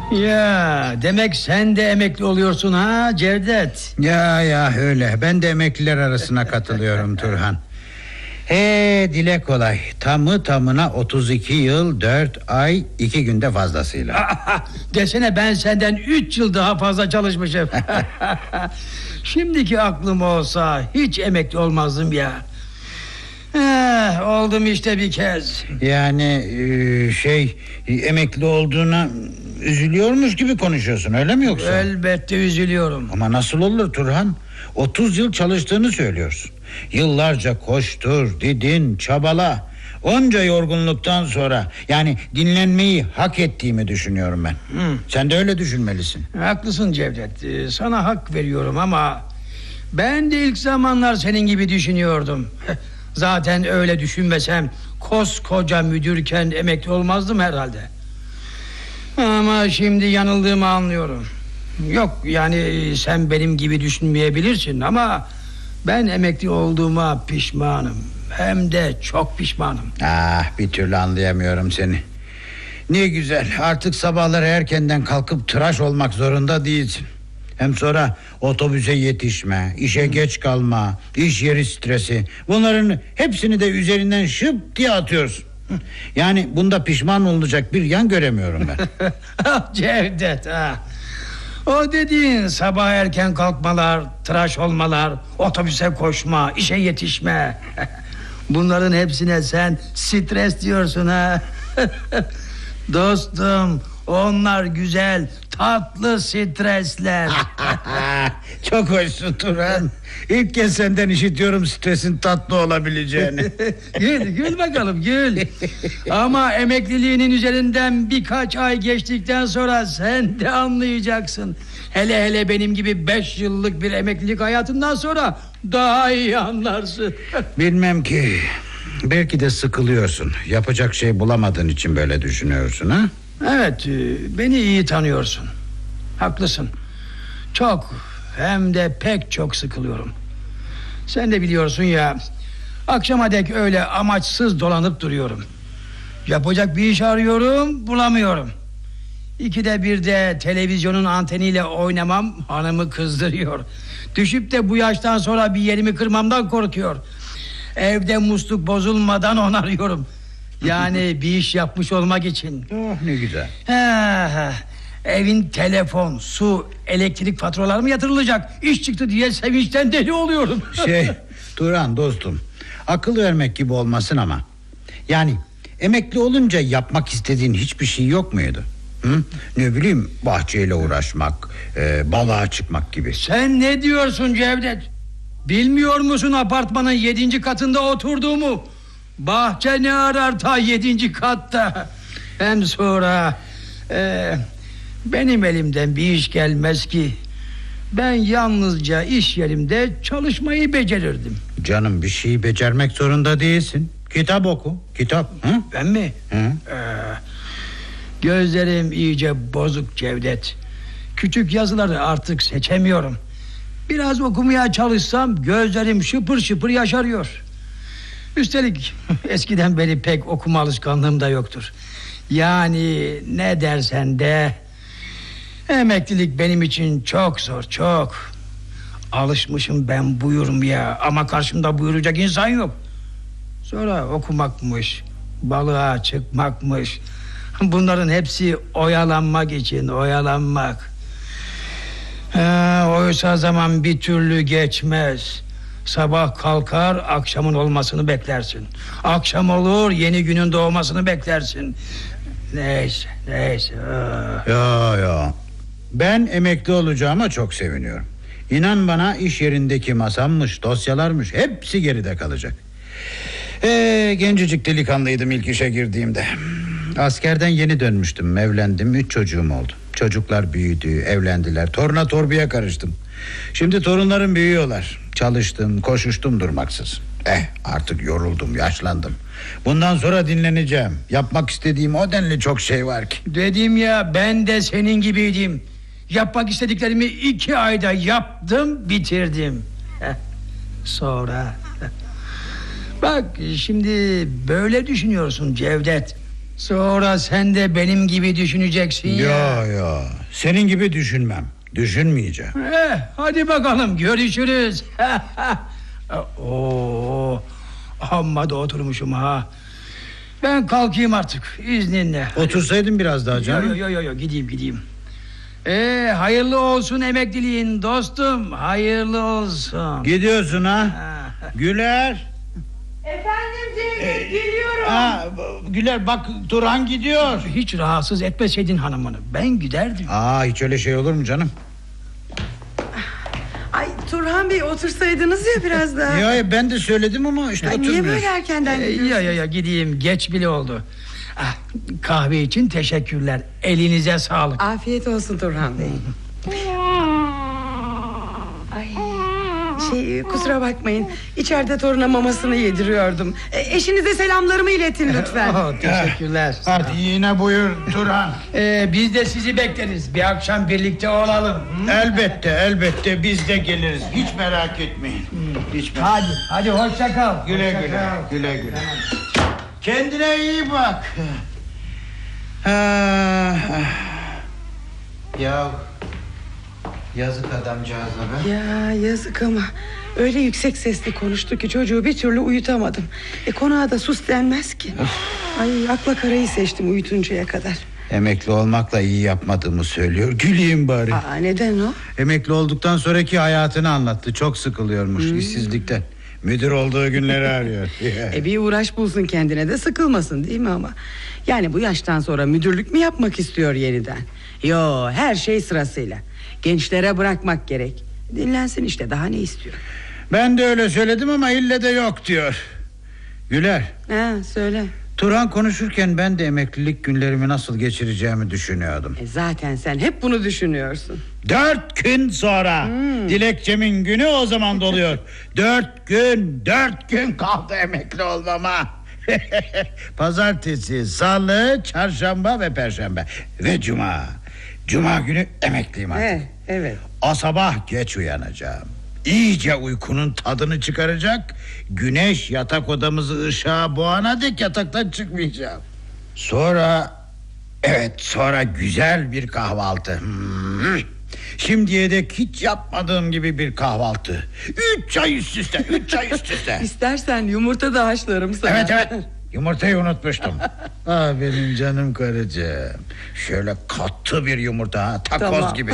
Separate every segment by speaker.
Speaker 1: Ya demek sen de emekli oluyorsun ha Cevdet?
Speaker 2: Ya öyle. Ben de emekliler arasına katılıyorum Turhan. Dile kolay. Tamı tamına 32 yıl 4 ay 2 günde fazlasıyla.
Speaker 1: Desene ben senden 3 yıl daha fazla çalışmışım. Şimdiki aklım olsa hiç emekli olmazdım ya. Oldum işte bir kez.
Speaker 2: Yani emekli olduğuna üzülüyormuş gibi konuşuyorsun, öyle mi yoksa?
Speaker 1: Elbette üzülüyorum.
Speaker 2: Ama nasıl olur Turhan? 30 yıl çalıştığını söylüyorsun. Yıllarca koştur, didin, çabala. Onca yorgunluktan sonra yani dinlenmeyi hak ettiğimi düşünüyorum ben. Sen de öyle düşünmelisin.
Speaker 1: Haklısın Cevdet. Sana hak veriyorum ama ben de ilk zamanlar senin gibi düşünüyordum. Zaten öyle düşünmesem koskoca müdürken emekli olmazdım herhalde. Ama şimdi yanıldığımı anlıyorum. Yok yani sen benim gibi düşünmeyebilirsin ama ben emekli olduğuma pişmanım. Hem de çok pişmanım.
Speaker 2: Bir türlü anlayamıyorum seni. Ne güzel, artık sabahları erkenden kalkıp tıraş olmak zorunda değilsin. Hem sonra otobüse yetişme, işe geç kalma, iş yeri stresi, bunların hepsini de üzerinden şıp diye atıyorsun. Yani bunda pişman olacak bir yan göremiyorum ben.
Speaker 1: Cevdet o dediğin sabah erken kalkmalar, tıraş olmalar, otobüse koşma, işe yetişme. Bunların hepsine sen stres diyorsun ha. Dostum, onlar güzel, tatlı stresler.
Speaker 2: Çok hoşsun Turhan. İlk kez senden işitiyorum stresin tatlı olabileceğini.
Speaker 1: Gül bakalım gül. Ama emekliliğinin üzerinden birkaç ay geçtikten sonra sen de anlayacaksın. Hele benim gibi 5 yıllık bir emeklilik hayatından sonra daha iyi anlarsın.
Speaker 2: Bilmem ki. Belki de sıkılıyorsun. Yapacak şey bulamadığın için böyle düşünüyorsun ha?
Speaker 1: Evet, beni iyi tanıyorsun. Haklısın. Çok, hem de pek çok sıkılıyorum. Sen de biliyorsun ya, akşama dek öyle amaçsız dolanıp duruyorum. Yapacak bir iş arıyorum, bulamıyorum. 2'de 1'de televizyonun anteniyle oynamam hanımı kızdırıyor. Düşüp de bu yaştan sonra bir yerimi kırmamdan korkuyor. Evde musluk bozulmadan onarıyorum. Yani bir iş yapmış olmak için.
Speaker 2: Oh ne güzel.
Speaker 1: Evin telefon, su, elektrik faturaları mı yatırılacak? İş çıktı diye sevinçten deli oluyorum.
Speaker 2: Turan dostum, akıl vermek gibi olmasın ama yani emekli olunca yapmak istediğin hiçbir şey yok muydu? Ne bileyim, bahçeyle uğraşmak, balığa çıkmak gibi.
Speaker 1: Sen ne diyorsun Cevdet? Bilmiyor musun apartmanın 7. katında oturduğumu? Bahçe ne arar ta 7. katta? Hem sonra benim elimden bir iş gelmez ki. Ben yalnızca iş yerimde çalışmayı becerirdim.
Speaker 2: Canım, bir şeyi becermek zorunda değilsin. Kitap oku, kitap.
Speaker 1: Ben mi? Gözlerim iyice bozuk Cevdet. Küçük yazıları artık seçemiyorum. Biraz okumaya çalışsam gözlerim şıpır şıpır yaşarıyor. Üstelik eskiden beri pek okuma alışkanlığım da yoktur. Yani ne dersen de emeklilik benim için çok zor, çok. Alışmışım ben buyurmaya ama karşımda buyuracak insan yok. Sonra okumakmış, balığa çıkmakmış. Bunların hepsi oyalanmak için, oyalanmak. Oysa zaman bir türlü geçmez. Sabah kalkar, akşamın olmasını beklersin. Akşam olur, yeni günün doğmasını beklersin. Neyse.
Speaker 2: Ya. Ben emekli olacağıma çok seviniyorum. İnan bana, iş yerindeki masammış, dosyalarmış, hepsi geride kalacak. Gencecik delikanlıydım ilk işe girdiğimde. Askerden yeni dönmüştüm, evlendim, 3 çocuğum oldu. Çocuklar büyüdü, evlendiler, toruna torbaya karıştım. Şimdi torunlarım büyüyorlar. Çalıştım, koşuştum durmaksız. Artık yoruldum, yaşlandım. Bundan sonra dinleneceğim. Yapmak istediğim o denli çok şey var ki.
Speaker 1: Dedim ya, ben de senin gibiydim. Yapmak istediklerimi 2 ayda yaptım, bitirdim. Sonra bak şimdi böyle düşünüyorsun Cevdet. Sonra sen de benim gibi düşüneceksin ya.
Speaker 2: Yo, senin gibi düşünmem. Düşünmeyeceğim.
Speaker 1: Hadi bakalım, görüşürüz. Oo, amma da oturmuşum ha. Ben kalkayım artık, izninle.
Speaker 2: Otursaydın biraz daha canım.
Speaker 1: Yo, gideyim. Hayırlı olsun emekliliğin dostum, hayırlı olsun.
Speaker 2: Gidiyorsun ha? Güler.
Speaker 3: Efendim Cevdet, geliyorum.
Speaker 2: Güler bak, Turhan gidiyor.
Speaker 1: Hiç rahatsız etmeseydin hanımını, ben giderdim.
Speaker 2: Hiç öyle şey olur mu canım?
Speaker 3: Ay Turhan Bey, otursaydınız ya biraz daha.
Speaker 2: Ya ben de söyledim ama işte oturmuyor.
Speaker 3: Niye böyle erkenden gidiyorsunuz?
Speaker 1: Ya gideyim, geç bile oldu. Kahve için teşekkürler, elinize sağlık.
Speaker 3: Afiyet olsun Turhan Bey. Kusura bakmayın, içeride toruna mamasını yediriyordum. Eşinize selamlarımı iletin lütfen.
Speaker 1: Teşekkürler.
Speaker 2: Hadi yine buyur Turhan.
Speaker 1: Biz de sizi bekleriz, bir akşam birlikte olalım.
Speaker 2: Elbette biz de geliriz. Hiç merak etmeyin.
Speaker 1: Hadi hoşça kal.
Speaker 2: Güle. Kendine iyi bak. Ya yazık adamcağıza be.
Speaker 3: Ya yazık ama öyle yüksek sesli konuştu ki çocuğu bir türlü uyutamadım. Konağa da sus denmez ki. Ay, akla karayı seçtim uyutuncaya kadar.
Speaker 2: Emekli olmakla iyi yapmadığımı söylüyor. Güleyim bari.
Speaker 3: Neden o?
Speaker 2: Emekli olduktan sonraki hayatını anlattı. Çok sıkılıyormuş işsizlikten. Müdür olduğu günleri arıyor.
Speaker 3: Bir uğraş bulsun kendine de, sıkılmasın değil mi ama? Yani bu yaştan sonra müdürlük mü yapmak istiyor yeniden? Yo, her şey sırasıyla. Gençlere bırakmak gerek. Dinlensin işte, daha ne istiyor?
Speaker 2: Ben de öyle söyledim ama ille de yok diyor. Güler.
Speaker 3: Söyle.
Speaker 2: Turhan konuşurken ben de emeklilik günlerimi nasıl geçireceğimi düşünüyordum.
Speaker 3: Zaten sen hep bunu düşünüyorsun.
Speaker 2: 4 gün sonra dilekçemin günü o zaman doluyor. 4 gün kaldı emekli olmama. Pazartesi, salı, çarşamba ve perşembe ve cuma günü emekliyim artık.
Speaker 3: Evet.
Speaker 2: O sabah geç uyanacağım. İyice uykunun tadını çıkaracak. Güneş yatak odamızı ışığa boğana dek yataktan çıkmayacağım. Sonra güzel bir kahvaltı. Şimdiye dek hiç yapmadığım gibi bir kahvaltı. 3 çay üst üste.
Speaker 3: İstersen yumurta da haşlarım sana.
Speaker 2: Evet. Yumurtayı unutmuştum. Benim canım karıcığım. Şöyle katı bir yumurta, takoz
Speaker 3: Tamam.
Speaker 2: gibi.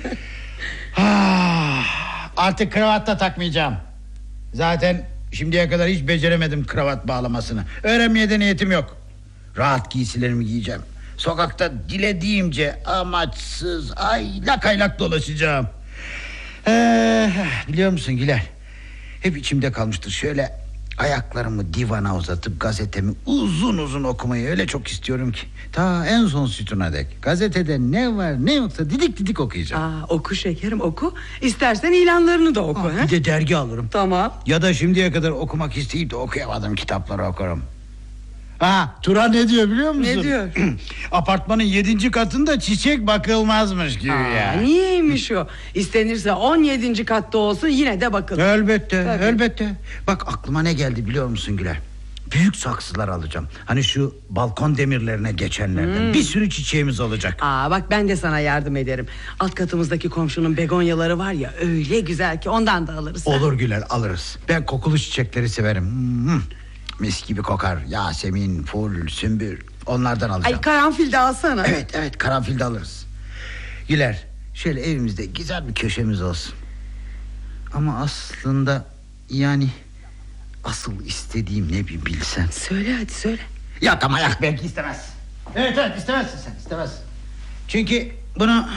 Speaker 2: Artık kravat da takmayacağım. Zaten şimdiye kadar hiç beceremedim kravat bağlamasını. Öğrenmeye de niyetim yok. Rahat giysilerimi giyeceğim. Sokakta dilediğimce amaçsız aylak dolaşacağım. Biliyor musun Güler? Hep içimde kalmıştır. Şöyle ayaklarımı divana uzatıp gazetemi uzun okumayı öyle çok istiyorum ki. Ta en son sütuna dek. Gazetede ne var ne yoksa didik okuyacağım.
Speaker 3: Oku şekerim, oku. İstersen ilanlarını da oku.
Speaker 2: Bir de dergi alırım.
Speaker 3: Tamam.
Speaker 2: Ya da şimdiye kadar okumak isteyip de okuyamadığım kitapları okurum. Turan ne diyor biliyor musun?
Speaker 3: Ne diyor?
Speaker 2: Apartmanın 7. katında çiçek bakılmazmış gibi ya.
Speaker 3: Niyeymiş o? İstenirse 17. katta olsun, yine de bakılır.
Speaker 2: Elbette. Bak aklıma ne geldi biliyor musun Güler? Büyük saksılar alacağım. Hani şu balkon demirlerine geçenlerden. Bir sürü çiçeğimiz olacak.
Speaker 3: Bak ben de sana yardım ederim. Alt katımızdaki komşunun begonyaları var ya, öyle güzel ki ondan da alırız.
Speaker 2: Olur Güler, alırız. Ben kokulu çiçekleri severim. Mis gibi kokar. Yasemin, ful, sümbül, onlardan alacağım.
Speaker 3: Karanfil de alsana.
Speaker 2: Evet, karanfil de alırız. Güler, şöyle evimizde güzel bir köşemiz olsun. Ama aslında yani asıl istediğim ne bir bilsen.
Speaker 3: Söyle hadi söyle.
Speaker 2: Ayak belki istemez. Evet istemezsin sen, istemez. Çünkü bunu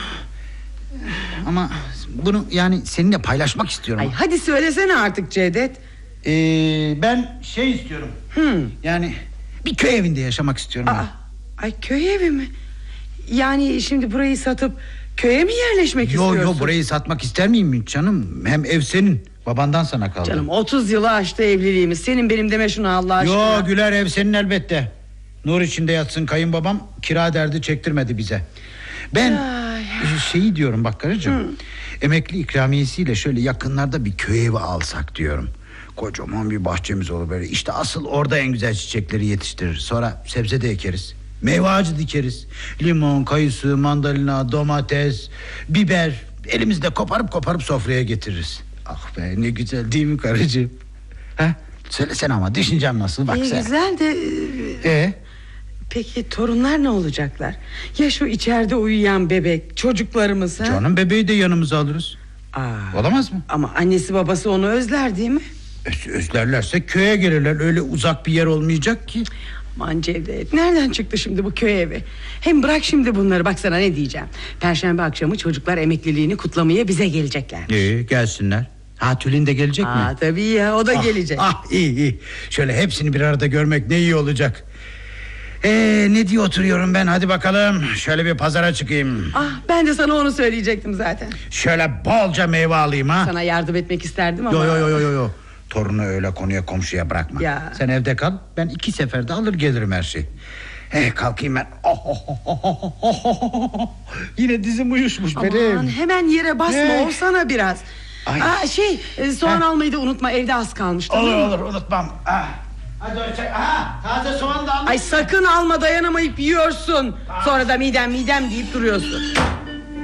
Speaker 2: yani seninle paylaşmak istiyorum.
Speaker 3: Hadi söylesene artık Cevdet.
Speaker 2: Ben istiyorum. Yani bir köy evinde yaşamak istiyorum.
Speaker 3: Köy evi mi? Yani şimdi burayı satıp köye mi yerleşmek istiyorsun?
Speaker 2: Yo burayı satmak ister miyim hiç canım? Hem ev senin, babandan sana kaldı.
Speaker 3: Canım 30 yılı aştı evliliğimiz. Senin benim deme şunu Allah aşkına.
Speaker 2: Yo Güler, ev senin elbette. Nur içinde yatsın kayınbabam, kira derdi çektirmedi bize. Ben diyorum bak karıcığım. Emekli ikramiyesiyle şöyle yakınlarda bir köy evi alsak diyorum. Kocaman bir bahçemiz olur böyle. İşte asıl orada en güzel çiçekleri yetiştirir. Sonra sebze de ekeriz. Meyve ağacı dikeriz. Limon, kayısı, mandalina, domates, biber. Elimizde koparıp sofraya getiririz. Ah be, ne güzel değil mi karıcığım? Ha? Söylesene ama, düşüncem nasıl, bak sen.
Speaker 3: Güzel de... Peki torunlar ne olacaklar? Ya şu içeride uyuyan bebek, çocuklarımız ha?
Speaker 2: Canım, bebeği de yanımıza alırız. Olamaz mı?
Speaker 3: Ama annesi babası onu özler değil mi?
Speaker 2: Özlerlerse köye gelirler. Öyle uzak bir yer olmayacak ki.
Speaker 3: Aman Cevdet, nereden çıktı şimdi bu köy evi? Hem bırak şimdi bunları, bak sana ne diyeceğim. Perşembe akşamı çocuklar emekliliğini kutlamaya bize gelecekler.
Speaker 2: Gelsinler. Ha, Tülin de gelecek mi?
Speaker 3: Tabii ya, o da gelecek.
Speaker 2: iyi. Şöyle hepsini bir arada görmek ne iyi olacak. Ne diye oturuyorum ben, hadi bakalım. Şöyle bir pazara çıkayım.
Speaker 3: Ben de sana onu söyleyecektim zaten.
Speaker 2: Şöyle bolca meyve alayım ha.
Speaker 3: Sana yardım etmek isterdim ama.
Speaker 2: Yo. Torunu öyle konuya komşuya bırakma
Speaker 3: ya.
Speaker 2: Sen evde kal, ben 2 seferde alır gelirim her şey. Kalkayım ben. Yine dizim uyuşmuş benim.
Speaker 3: Aman hemen yere basma, olsana biraz. Soğan almayı da unutma, evde az kalmış.
Speaker 2: Olur unutmam. Hadi taze soğan da al.
Speaker 3: Sakın alma, dayanamayıp yiyorsun. Sonra da midem deyip duruyorsun.